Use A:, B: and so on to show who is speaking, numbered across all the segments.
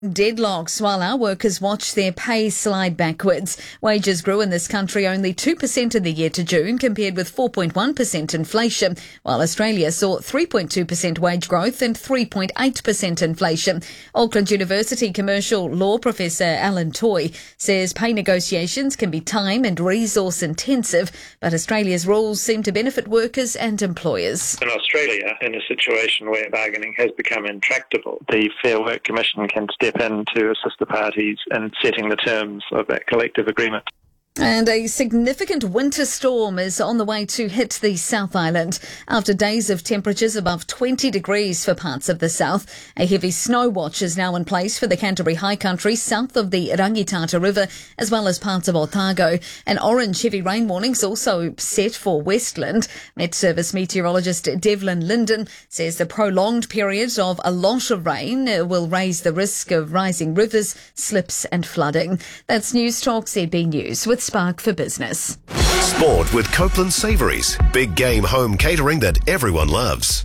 A: Deadlocks while our workers watch their pay slide backwards. Wages grew in this country only 2% in the year to June, compared with 4.1% inflation, while Australia saw 3.2% wage growth and 3.8% inflation. Auckland University commercial law professor Alan Toy says pay negotiations can be time and resource intensive, but Australia's rules seem to benefit workers and employers.
B: In Australia, in a situation where bargaining has become intractable, the Fair Work Commission can step in to assist the parties in setting the terms of that collective agreement.
A: And a significant winter storm is on the way to hit the South Island. After days of temperatures above 20 degrees for parts of the south, a heavy snow watch is now in place for the Canterbury High Country south of the Rangitata River, as well as parts of Otago. An orange heavy rain warning is also set for Westland. Met Service meteorologist Devlin Linden says the prolonged period of a lot of rain will raise the risk of rising rivers, slips and flooding. That's News Talk ZB News with Spark for Business.
C: Sport with Copeland Savouries. Big game home catering that everyone loves.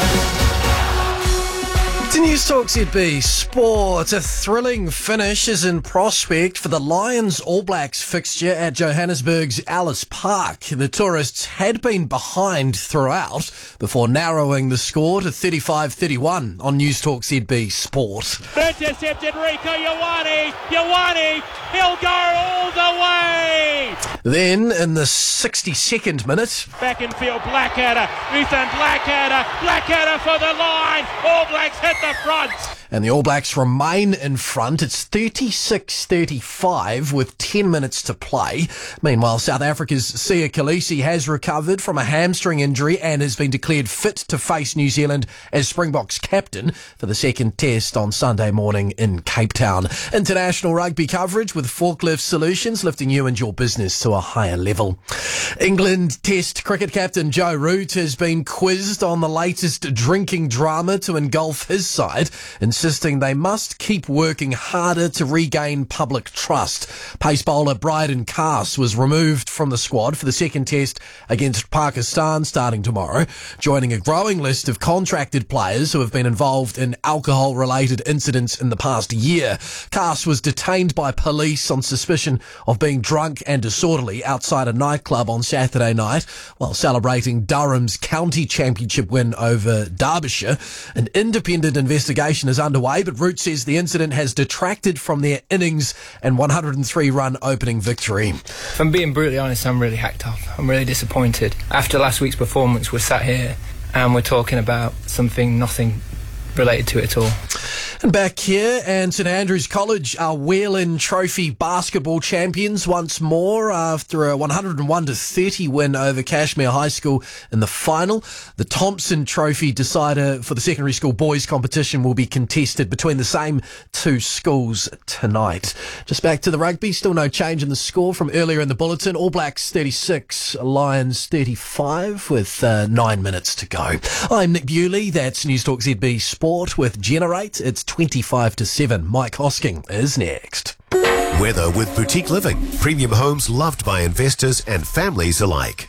D: To News Talk ZB Sport, a thrilling finish is in prospect for the Lions All Blacks fixture at Johannesburg's Ellis Park. The tourists had been behind throughout before narrowing the score to 35-31 on News Talk ZB Sport.
E: Intercepted Rieko Ioane, he'll go all the way!
D: Then in the 62nd minute,
E: back in field, Blackadder, Ethan Blackadder for the line, All Blacks hit the front.
D: And the All Blacks remain in front. It's 36-35 with 10 minutes to play. Meanwhile, South Africa's Siya Kolisi has recovered from a hamstring injury and has been declared fit to face New Zealand as Springboks captain for the second test on Sunday morning in Cape Town. International rugby coverage with Forklift Solutions, lifting you and your business to a higher level. England Test cricket captain Joe Root has been quizzed on the latest drinking drama to engulf his side, insisting they must keep working harder to regain public trust. Pace bowler Brydon Cast was removed from the squad for the second test against Pakistan starting tomorrow, joining a growing list of contracted players who have been involved in alcohol-related incidents in the past year. Cast was detained by police on suspicion of being drunk and disorderly outside a nightclub on Saturday night while celebrating Durham's county championship win over Derbyshire. An independent investigation is underway, but Root says the incident has detracted from their innings and 103-run opening victory.
F: If I'm being brutally honest, I'm really hacked up. I'm really disappointed. After last week's performance, we're sat here and we're talking about nothing related to it at all.
D: And back here, and St Andrews College are Whelan Trophy basketball champions once more after a 101-30 win over Cashmere High School in the final. The Thompson Trophy decider for the secondary school boys competition will be contested between the same two schools tonight. Just back to the rugby, still no change in the score from earlier in the bulletin. All Blacks 36, Lions 35 with 9 minutes to go. I'm Nick Bewley, that's News Talk ZB Sport with Generate. It's 25-7. Mike Hosking is next.
C: Weather with Boutique Living. Premium homes loved by investors and families alike.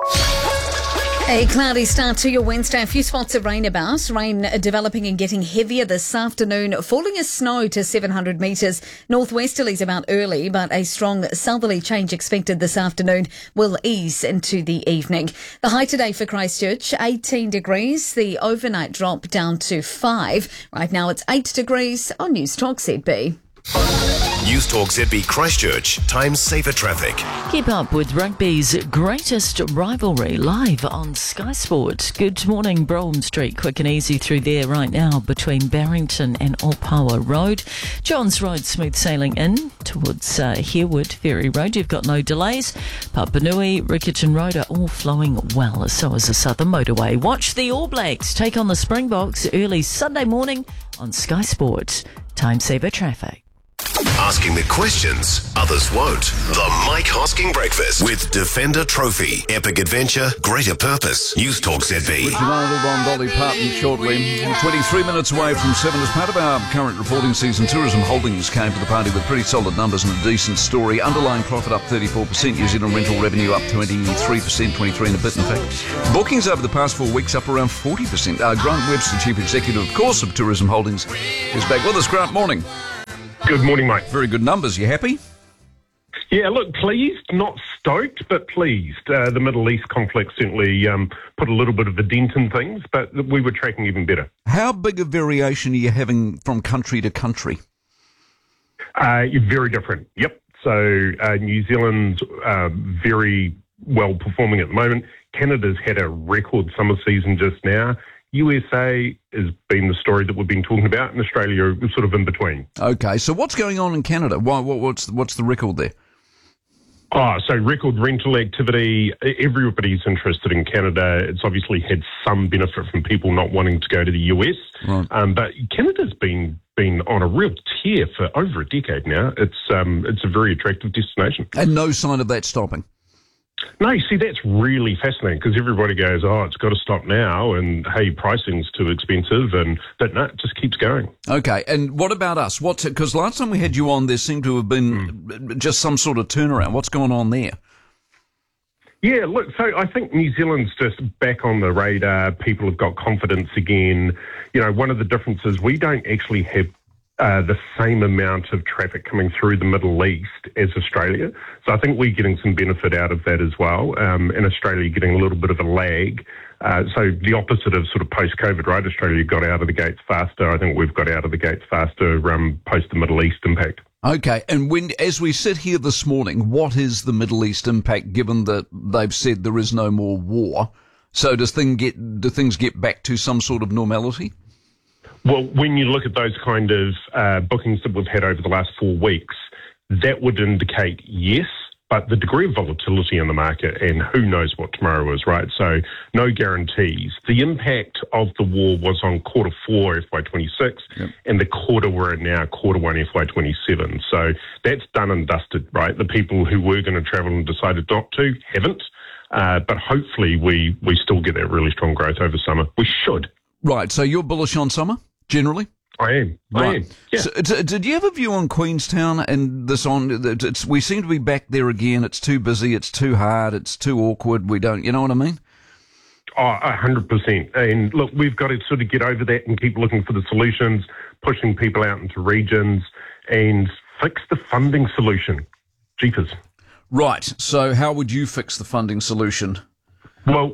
A: A cloudy start to your Wednesday. A few spots of rain about. Rain developing and getting heavier this afternoon. Falling as snow to 700 metres. Northwesterlies about early, but a strong southerly change expected this afternoon will ease into the evening. The high today for Christchurch, 18 degrees. The overnight drop down to 5. Right now it's 8 degrees on News Talk ZB.
C: News Talk ZB Christchurch. Time saver traffic.
G: Keep up with rugby's greatest rivalry live on Sky Sport. Good morning, Brougham Street. Quick and easy through there right now between Barrington and Opawa Road. Johns Road smooth sailing in towards Harewood Ferry Road. You've got no delays. Papanui, Riccarton Road are all flowing well. So is the Southern Motorway. Watch the All Blacks take on the Springboks early Sunday morning on Sky Sport. Time saver traffic.
C: Asking the questions others won't. The Mike Hosking Breakfast with Defender Trophy. Epic adventure, greater purpose. News Talk ZB.
H: With Ronaldo on Dolly Parton shortly. 23 minutes away from 7 as part of our current reporting season. Tourism Holdings came to the party with pretty solid numbers and a decent story. Underlying profit up 34%. New Zealand rental revenue up 23%, 23 and a bit in fact. Bookings over the past 4 weeks up around 40%. Grant Webster, Chief Executive, of course, of Tourism Holdings, is back with us. Grant, morning.
I: Good morning, mate.
H: Very good numbers. You happy?
I: Yeah, look, pleased, not stoked, but pleased. The Middle East conflict certainly put a little bit of a dent in things, but we were tracking even better.
H: How big a variation are you having from country to country?
I: Very different, yep. So New Zealand's very well performing at the moment. Canada's had a record summer season just now. USA has been the story that we've been talking about, and Australia is sort of in between.
H: Okay, so what's going on in Canada? What's the record there?
I: So record rental activity. Everybody's interested in Canada. It's obviously had some benefit from people not wanting to go to the US.
H: Right.
I: But Canada's been on a real tear for over a decade now. It's a very attractive destination.
H: And no sign of that stopping?
I: No, see, that's really fascinating because everybody goes, it's got to stop now, and hey, pricing's too expensive, but no, it just keeps going.
H: Okay, and what about us? Because last time we had you on, there seemed to have been just some sort of turnaround. What's going on there?
I: Yeah, look, so I think New Zealand's just back on the radar. People have got confidence again. You know, one of the differences, we don't actually have the same amount of traffic coming through the Middle East as Australia. So I think we're getting some benefit out of that as well. And Australia getting a little bit of a lag. So the opposite of sort of post-COVID, right? Australia got out of the gates faster. I think we've got out of the gates faster post the Middle East impact.
H: Okay, and as we sit here this morning, what is the Middle East impact given that they've said there is no more war? So do things get back to some sort of normality?
I: Well, when you look at those kind of bookings that we've had over the last 4 weeks, that would indicate yes, but the degree of volatility in the market and who knows what tomorrow is, right? So no guarantees. The impact of the war was on quarter 4 FY26 and the quarter we're in now, quarter 1 FY27. So that's done and dusted, right? The people who were going to travel and decided not to haven't, but hopefully we still get that really strong growth over summer. We should.
H: Right, so you're bullish on summer, generally?
I: I am. Yeah.
H: So, did you have a view on Queenstown and this on? We seem to be back there again. It's too busy. It's too hard. It's too awkward. We don't. You know what I mean?
I: 100%. And look, we've got to sort of get over that and keep looking for the solutions, pushing people out into regions, and fix the funding solution. Jeepers.
H: Right. So, how would you fix the funding solution?
I: Well,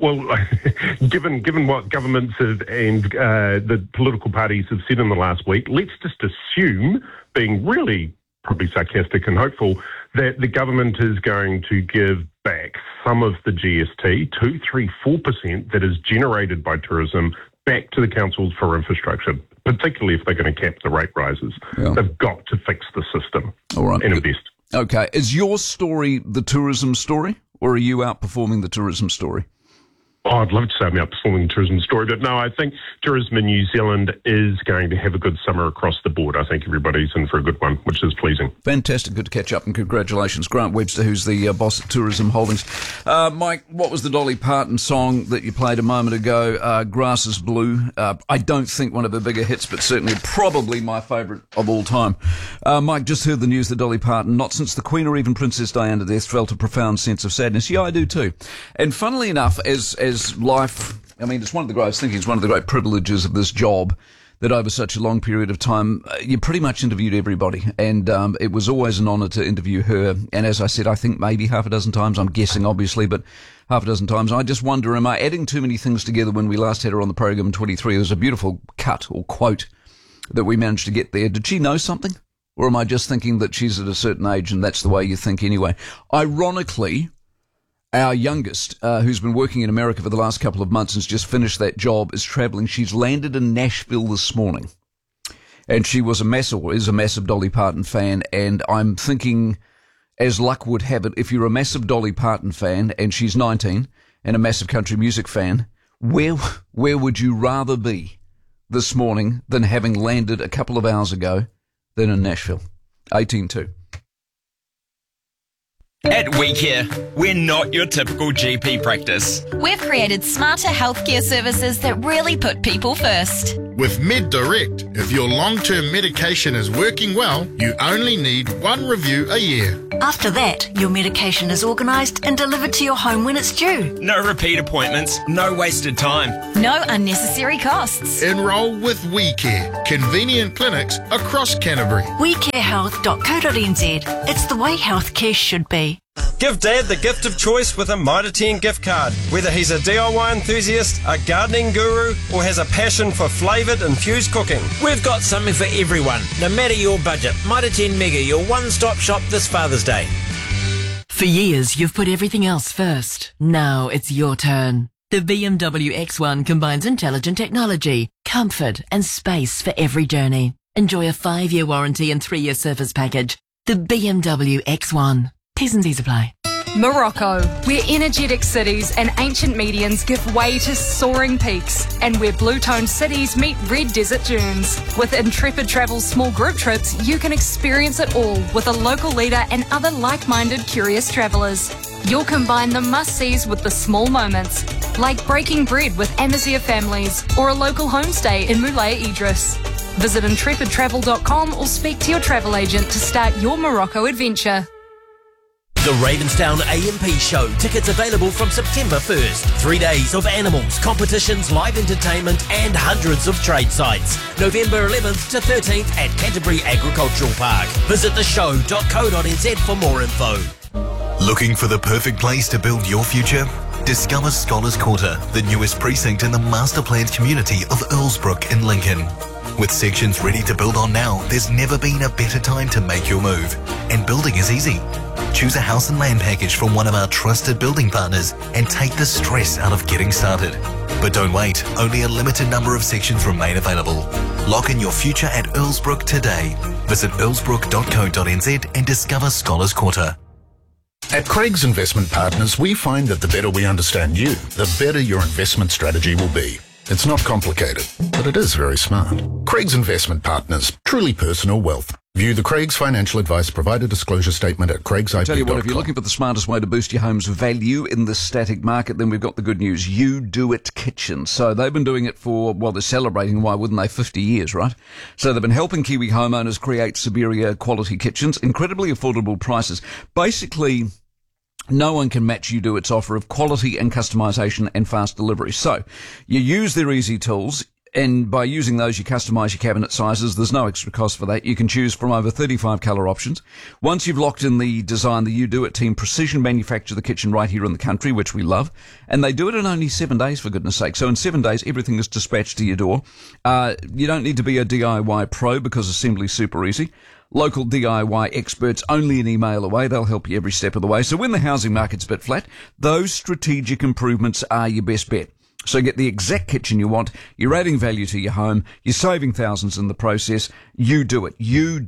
I: given what governments have and the political parties have said in the last week, let's just assume, being really probably sarcastic and hopeful, that the government is going to give back some of the GST, 2, 3, 4% that is generated by tourism back to the councils for infrastructure, particularly if they're going to cap the rate rises. Yeah. They've got to fix the system and invest.
H: Okay. Is your story the tourism story, or are you outperforming the tourism story?
I: I'd love to say I'm outperforming the tourism story, but no, I think tourism in New Zealand is going to have a good summer across the board. I think everybody's in for a good one, which is pleasing.
H: Fantastic. Good to catch up and congratulations. Grant Webster, who's the boss at Tourism Holdings. Mike, what was the Dolly Parton song that you played a moment ago? Grass is Blue. I don't think one of her bigger hits, but certainly probably my favourite of all time. Mike, just heard the news that Dolly Parton, not since the Queen or even Princess Diana's death, felt a profound sense of sadness. Yeah, I do too. And funnily enough, as life, I mean, it's one of the great, I was thinking it's one of the great privileges of this job that over such a long period of time, you pretty much interviewed everybody. And it was always an honour to interview her. And as I said, I think maybe half a dozen times, I'm guessing obviously, but half a dozen times. I just wonder, am I adding too many things together? When we last had her on the program in 23, there was a beautiful cut or quote that we managed to get there. Did she know something? Or am I just thinking that she's at a certain age and that's the way you think anyway? Ironically, our youngest, who's been working in America for the last couple of months and has just finished that job, is travelling. She's landed in Nashville this morning. And she was is a massive Dolly Parton fan. And I'm thinking, as luck would have it, if you're a massive Dolly Parton fan and she's 19 and a massive country music fan, where would you rather be this morning than having landed a couple of hours ago than in Nashville? 18-2.
J: At WeCare, we're not your typical GP practice.
K: We've created smarter healthcare services that really put people first. With MedDirect, if your long-term medication is working well, you only need one review a year.
L: After that, your medication is organised and delivered to your home when it's due.
J: No repeat appointments, no wasted time.
L: No unnecessary costs.
K: Enrol with WeCare, convenient clinics across Canterbury.
L: WeCareHealth.co.nz. It's the way healthcare should be.
M: Give Dad the gift of choice with a Mitre 10 gift card. Whether he's a DIY enthusiast, a gardening guru, or has a passion for flavoured infused cooking.
N: We've got something for everyone, no matter your budget. Mitre 10 Mega, your one-stop shop this Father's Day.
O: For years, you've put everything else first. Now it's your turn. The BMW X1 combines intelligent technology, comfort, and space for every journey. Enjoy a 5-year warranty and 3-year service package. The BMW X1. T's and C's apply.
P: Morocco, where energetic cities and ancient medians give way to soaring peaks, and where blue-toned cities meet red desert dunes. With Intrepid Travel's small group trips, you can experience it all with a local leader and other like-minded curious travellers. You'll combine the must-sees with the small moments, like breaking bread with Amazigh families or a local homestay in Moulay Idris. Visit intrepidtravel.com or speak to your travel agent to start your Morocco adventure.
N: The Ravenstown AMP Show. Tickets available from September 1st. 3 days of animals, competitions, live entertainment and hundreds of trade sites. November 11th to 13th at Canterbury Agricultural Park. Visit theshow.co.nz for more info.
C: Looking for the perfect place to build your future? Discover Scholars Quarter, the newest precinct in the master planned community of Earlsbrook in Lincoln. With sections ready to build on now, there's never been a better time to make your move. And building is easy. Choose a house and land package from one of our trusted building partners and take the stress out of getting started. But don't wait, only a limited number of sections remain available. Lock in your future at Earlsbrook today. Visit earlsbrook.co.nz and discover Scholars Quarter.
K: At Craig's Investment Partners, we find that the better we understand you, the better your investment strategy will be. It's not complicated, but it is very smart. Craig's Investment Partners, truly personal wealth. View the Craig's financial advice provider disclosure statement at craigsip.com.
H: Tell you what, if you're looking for the smartest way to boost your home's value in this static market, then we've got the good news. You Do It Kitchen. So they've been doing it for, well, they're celebrating, why wouldn't they, 50 years, right? So they've been helping Kiwi homeowners create superior quality kitchens, incredibly affordable prices. Basically, no one can match You Do It's offer of quality and customization and fast delivery. So you use their easy tools, and by using those, you customise your cabinet sizes. There's no extra cost for that. You can choose from over 35 colour options. Once you've locked in the design, the You Do It team precision manufacture the kitchen right here in the country, which we love. And they do it in only 7 days, for goodness sake. So in 7 days, everything is dispatched to your door. You don't need to be a DIY pro because assembly's super easy. Local DIY experts only an email away. They'll help you every step of the way. So when the housing market's a bit flat, those strategic improvements are your best bet. So get the exact kitchen you want. You're adding value to your home. You're saving thousands in the process. You do it.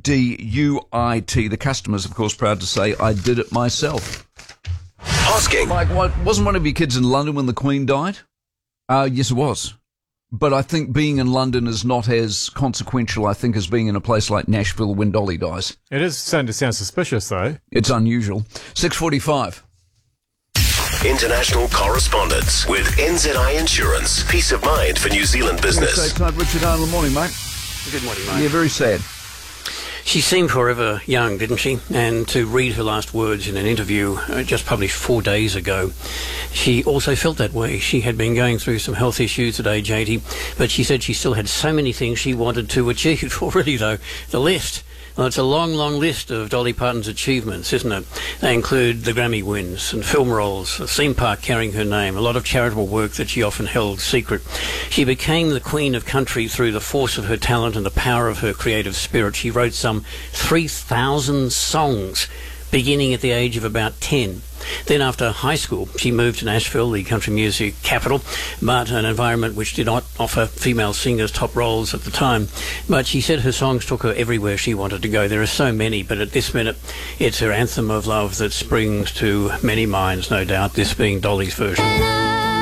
H: UDUIT. The customers, of course, proud to say, I did it myself.
C: Asking.
H: Mike, wasn't one of your kids in London when the Queen died? Yes, it was. But I think being in London is not as consequential, I think, as being in a place like Nashville when Dolly dies.
Q: It is starting to sound suspicious, though.
H: It's unusual. 6:45.
C: International correspondence with NZI Insurance. Peace of mind for New Zealand business.
H: Richard Arnold, morning, mate.
R: Good morning, mate.
H: Yeah, very sad.
R: She seemed forever young, didn't she? And to read her last words in an interview just published 4 days ago, she also felt that way. She had been going through some health issues at age 80, but she said she still had so many things she wanted to achieve. Already, though, the list. Well, it's a long, long list of Dolly Parton's achievements, isn't it? They include the Grammy wins and film roles, a theme park carrying her name, a lot of charitable work that she often held secret. She became the queen of country through the force of her talent and the power of her creative spirit. She wrote some 3,000 songs, beginning at the age of about 10. Then after high school, she moved to Nashville, the country music capital, but an environment which did not offer female singers top roles at the time. But she said her songs took her everywhere she wanted to go. There are so many, but at this minute, it's her anthem of love that springs to many minds, no doubt, this being Dolly's version.